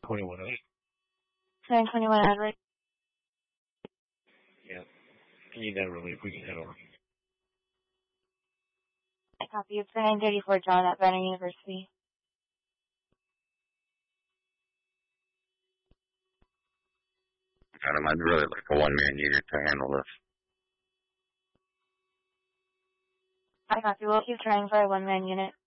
921 921 Edward. Yeah. I need that relief. We can head over. I copy. It's for 934 John at Banner University. Adam, I'd really like a one-man unit to handle this. I copy. We'll keep trying for a one-man unit.